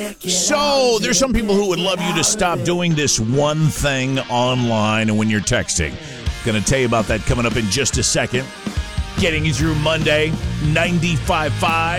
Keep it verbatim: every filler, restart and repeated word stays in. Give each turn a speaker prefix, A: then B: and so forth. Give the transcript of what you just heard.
A: So, there's some people who would love you to stop doing this one thing online and when you're texting. Going to tell you about that coming up in just a second. Getting you through Monday, ninety-five point five